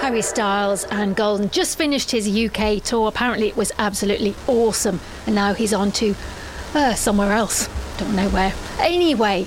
Harry Styles and Golden just finished his UK tour. Apparently it was absolutely awesome. And now he's on to somewhere else. Don't know where. Anyway,